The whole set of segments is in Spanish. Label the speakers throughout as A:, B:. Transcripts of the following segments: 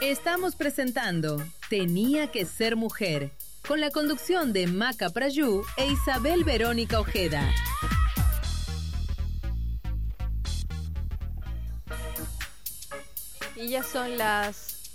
A: Estamos presentando Tenía que ser mujer, con la conducción de Maca Prayú e Isabel Verónica Ojeda.
B: Y ya son las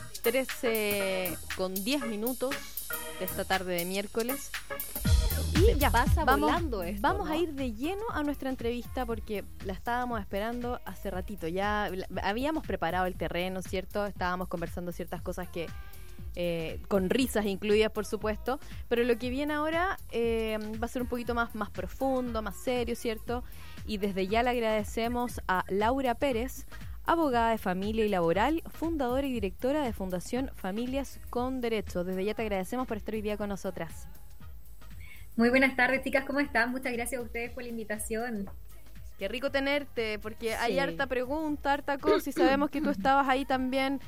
B: 13:10 de esta tarde de miércoles. Y ya
C: pasa
B: vamos,
C: volando esto,
B: vamos
C: ¿no?
B: a ir de lleno a nuestra entrevista porque la estábamos esperando hace ratito. Ya habíamos preparado el terreno, ¿cierto? Estábamos conversando ciertas cosas que con risas incluidas, por supuesto. Pero lo que viene ahora va a ser un poquito más profundo, más serio, ¿cierto? Y desde ya le agradecemos a Laura Pérez, abogada de familia y laboral, fundadora y directora de Fundación Familias con Derecho. Desde ya te agradecemos por estar hoy día con nosotras.
D: Muy buenas tardes, chicas, ¿cómo están? Muchas gracias a ustedes por la invitación.
B: Qué rico tenerte, porque hay
D: Sí.
B: harta pregunta, harta cosa, y sabemos que tú estabas ahí también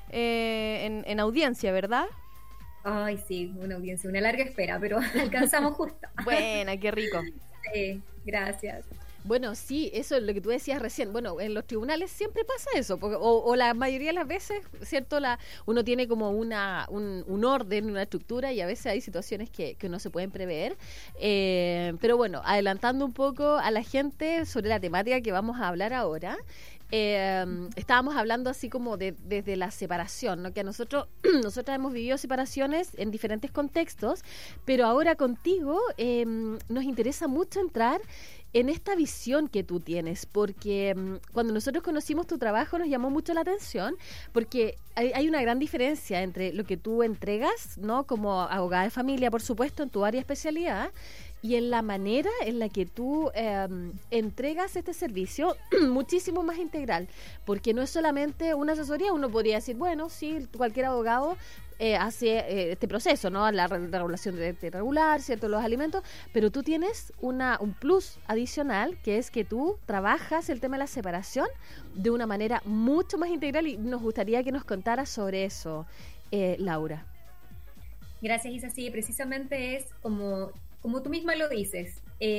B: en audiencia, ¿verdad?
D: Ay, sí, una audiencia, una larga espera, pero alcanzamos justo.
B: Buena, qué rico.
D: Sí, gracias.
C: Bueno, sí, eso es lo que tú decías recién. Bueno, en los tribunales siempre pasa eso, porque, o la mayoría de las veces, ¿cierto? Uno tiene como un orden, una estructura, y a veces hay situaciones que no se pueden prever. Pero bueno, adelantando un poco a la gente sobre la temática que vamos a hablar ahora. Estábamos hablando así como desde la separación, ¿no? Que a nosotras hemos vivido separaciones en diferentes contextos, pero ahora contigo nos interesa mucho entrar en esta visión que tú tienes, porque cuando nosotros conocimos tu trabajo nos llamó mucho la atención, porque hay una gran diferencia entre lo que tú entregas, ¿no? Como abogada de familia, por supuesto, en tu área de especialidad, y en la manera en la que tú entregas este servicio muchísimo más integral, porque no es solamente una asesoría. Uno podría decir, bueno, sí, cualquier abogado hace este proceso, ¿no? La regulación de regular, ¿cierto? Los alimentos, pero tú tienes un plus adicional, que es que tú trabajas el tema de la separación de una manera mucho más integral, y nos gustaría que nos contaras sobre eso, Laura.
D: Gracias, Isa. Sí, precisamente es como tú misma lo dices.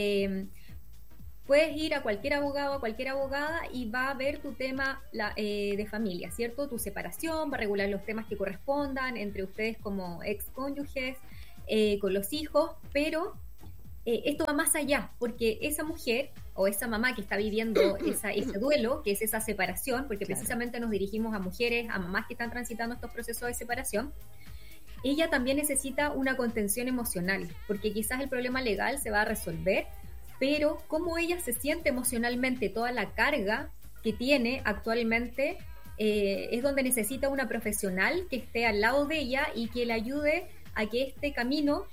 D: Puedes ir a cualquier abogado, a cualquier abogada, y va a ver tu tema de familia, ¿cierto? Tu separación, va a regular los temas que correspondan entre ustedes como ex cónyuges, con los hijos, pero esto va más allá, porque esa mujer o esa mamá que está viviendo ese duelo, que es esa separación, porque
C: Claro.
D: precisamente nos dirigimos a mujeres, a mamás que están transitando estos procesos de separación, ella también necesita una contención emocional, porque quizás el problema legal se va a resolver, pero cómo ella se siente emocionalmente, toda la carga que tiene actualmente, es donde necesita una profesional que esté al lado de ella y que le ayude a que este camino,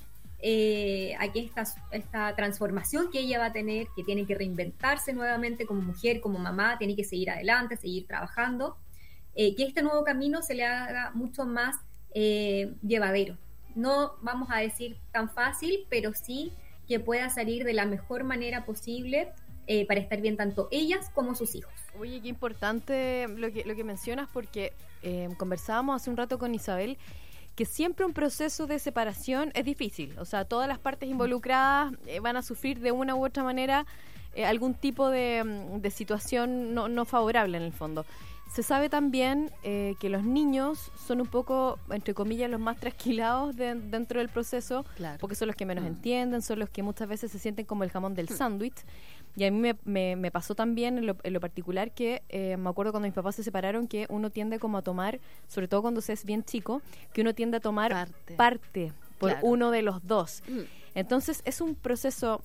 D: a que esta transformación que ella va a tener, que tiene que reinventarse nuevamente como mujer, como mamá, tiene que seguir adelante, seguir trabajando, que este nuevo camino se le haga mucho más llevadero. No vamos a decir tan fácil, pero sí que pueda salir de la mejor manera posible, para estar bien tanto ellas como sus hijos.
B: Oye, qué importante lo que mencionas, porque conversábamos hace un rato con Isabel que siempre un proceso de separación es difícil. O sea, todas las partes involucradas van a sufrir de una u otra manera algún tipo de situación no favorable en el fondo. Se sabe también que los niños son un poco, entre comillas, los más trasquilados dentro del proceso,
C: Claro.
B: porque son los que menos entienden, son los que muchas veces se sienten como el jamón del sándwich. Y a mí me pasó también en lo particular que me acuerdo cuando mis papás se separaron, que uno tiende como a tomar, sobre todo cuando se es bien chico, que uno tiende a tomar parte por
C: Claro.
B: uno de los dos. Entonces es un proceso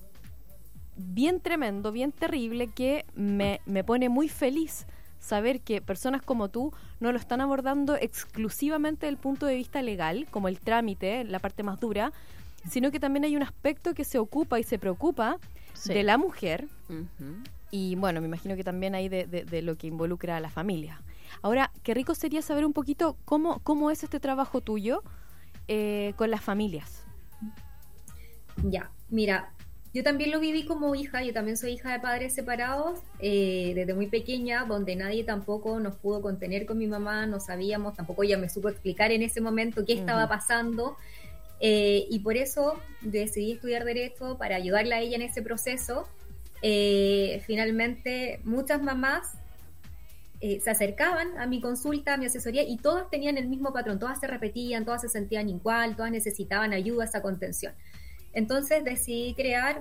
B: bien tremendo, bien terrible, que me pone muy feliz saber que personas como tú no lo están abordando exclusivamente desde el punto de vista legal, como el trámite, la parte más dura, sino que también hay un aspecto que se ocupa y se preocupa
C: Sí.
B: de la mujer,
C: Ujú.
B: y bueno, me imagino que también hay de lo que involucra a la familia. Ahora, qué rico sería saber un poquito cómo es este trabajo tuyo con las familias.
D: Ya, mira, yo también lo viví como hija, yo también soy hija de padres separados, desde muy pequeña, donde nadie tampoco nos pudo contener con mi mamá, no sabíamos, tampoco ella me supo explicar en ese momento qué estaba pasando, y por eso decidí estudiar Derecho para ayudarla a ella en ese proceso. Finalmente, muchas mamás se acercaban a mi consulta, a mi asesoría, y todas tenían el mismo patrón, todas se repetían, todas se sentían igual, todas necesitaban ayuda, esa contención. Entonces decidí crear,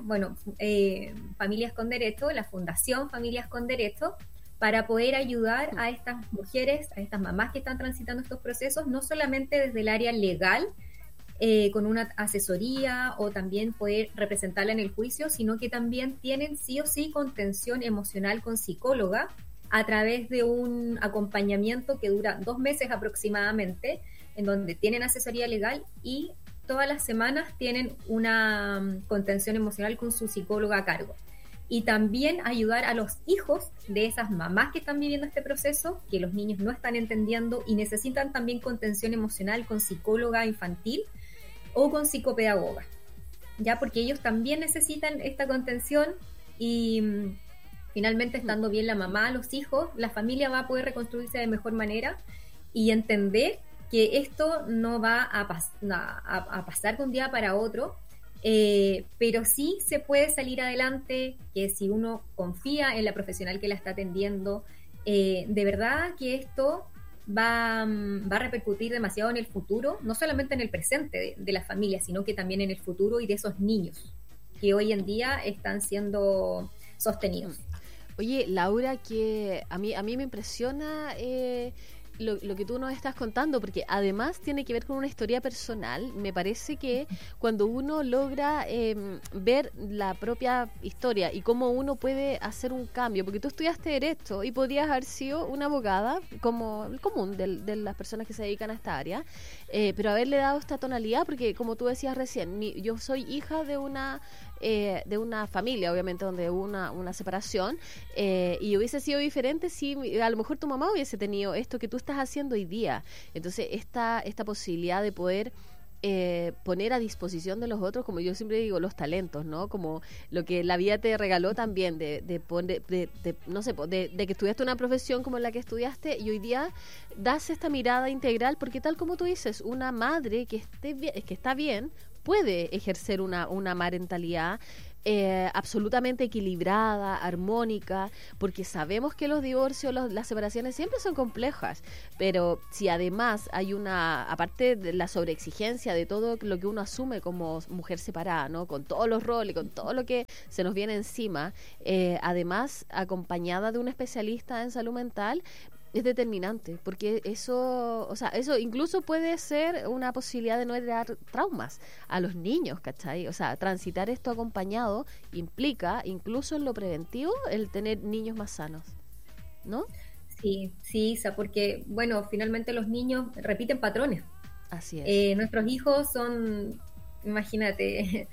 D: Familias con Derecho, la Fundación Familias con Derecho, para poder ayudar a estas mujeres, a estas mamás que están transitando estos procesos, no solamente desde el área legal, con una asesoría o también poder representarla en el juicio, sino que también tienen sí o sí contención emocional con psicóloga a través de un acompañamiento que dura 2 meses aproximadamente, en donde tienen asesoría legal y todas las semanas tienen una contención emocional con su psicóloga a cargo. Y también ayudar a los hijos de esas mamás que están viviendo este proceso, que los niños no están entendiendo y necesitan también contención emocional con psicóloga infantil o con psicopedagoga, ya, porque ellos también necesitan esta contención y finalmente, estando bien la mamá, los hijos, la familia va a poder reconstruirse de mejor manera y entender que esto no va a pasar de un día para otro, pero sí se puede salir adelante, que si uno confía en la profesional que la está atendiendo, de verdad que esto va a repercutir demasiado en el futuro, no solamente en el presente de la familia, sino que también en el futuro y de esos niños que hoy en día están siendo sostenidos.
C: Oye, Laura, que a mí me impresiona lo que tú nos estás contando, porque además tiene que ver con una historia personal. Me parece que cuando uno logra ver la propia historia y cómo uno puede hacer un cambio, porque tú estudiaste Derecho y podrías haber sido una abogada como el común de las personas que se dedican a esta área, pero haberle dado esta tonalidad, porque como tú decías recién, yo soy hija de una familia, obviamente, donde hubo una separación, y hubiese sido diferente si a lo mejor tu mamá hubiese tenido esto que tú estás haciendo hoy día. Entonces, esta posibilidad de poder poner a disposición de los otros, como yo siempre digo, los talentos, ¿no? Como lo que la vida te regaló también, de que estudiaste una profesión como la que estudiaste y hoy día das esta mirada integral, porque tal como tú dices, una madre que está bien, puede ejercer una parentalidad absolutamente equilibrada, armónica, porque sabemos que los divorcios, las separaciones siempre son complejas, pero si además hay aparte de la sobreexigencia de todo lo que uno asume como mujer separada, ¿no? Con todos los roles, con todo lo que se nos viene encima, además acompañada de un especialista en salud mental, es determinante, porque eso incluso puede ser una posibilidad de no heredar traumas a los niños, ¿cachai? O sea, transitar esto acompañado implica, incluso en lo preventivo, el tener niños más sanos, ¿no?
D: Sí, Isa, porque, finalmente los niños repiten patrones.
C: Así es.
D: Nuestros hijos son, imagínate,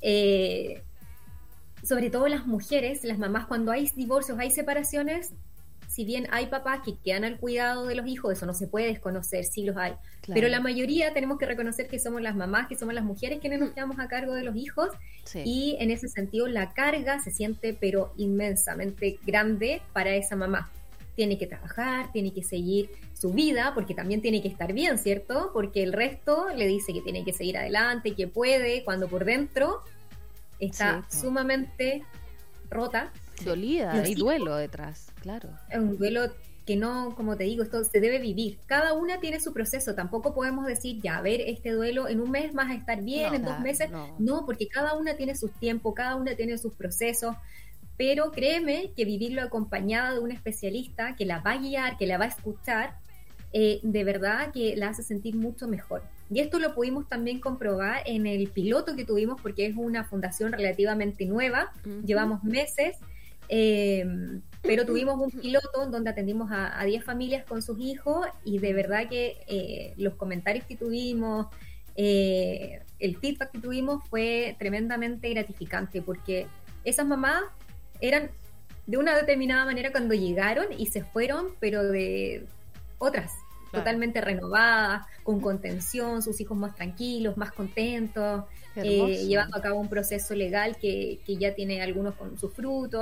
D: sobre todo las mujeres, las mamás, cuando hay divorcios, hay separaciones, si bien hay papás que quedan al cuidado de los hijos, eso no se puede desconocer, sí los hay. Claro. Pero la mayoría tenemos que reconocer que somos las mamás, que somos las mujeres quienes nos quedamos a cargo de los hijos, sí. Y en ese sentido la carga se siente pero inmensamente grande para esa mamá. Tiene que trabajar, tiene que seguir su vida, porque también tiene que estar bien, ¿cierto? Porque el resto le dice que tiene que seguir adelante, que puede, cuando por dentro está sumamente rota.
C: Dolida, y duelo detrás, claro.
D: Es un duelo que no, como te digo, esto se debe vivir. Cada una tiene su proceso. Tampoco podemos decir, ya, a ver, este duelo en un mes vas a estar bien, en 2 meses. No, porque cada una tiene sus tiempos, cada una tiene sus procesos. Pero créeme que vivirlo acompañada de un especialista que la va a guiar, que la va a escuchar, de verdad que la hace sentir mucho mejor. Y esto lo pudimos también comprobar en el piloto que tuvimos, porque es una fundación relativamente nueva. Llevamos meses. Pero tuvimos un piloto donde atendimos a 10 familias con sus hijos y de verdad que los comentarios que tuvimos, el feedback que tuvimos fue tremendamente gratificante, porque esas mamás eran de una determinada manera cuando llegaron y se fueron, pero de otras, totalmente renovadas, con contención, sus hijos más tranquilos, más contentos, llevando a cabo un proceso legal que ya tiene algunos con sus frutos.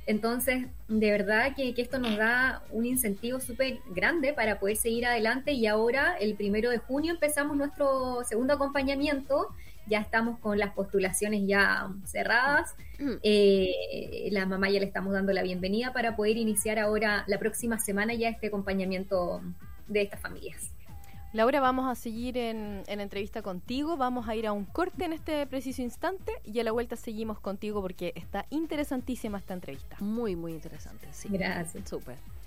D: Entonces, de verdad que esto nos da un incentivo súper grande para poder seguir adelante y ahora, el 1 de junio, empezamos nuestro segundo acompañamiento. Ya estamos con las postulaciones ya cerradas. La mamá ya le estamos dando la bienvenida para poder iniciar ahora, la próxima semana, ya este acompañamiento de estas familias.
B: Laura, vamos a seguir en entrevista contigo, vamos a ir a un corte en este preciso instante y a la vuelta seguimos contigo porque está interesantísima esta entrevista.
C: Muy, muy interesante, sí.
D: Gracias.
C: Súper.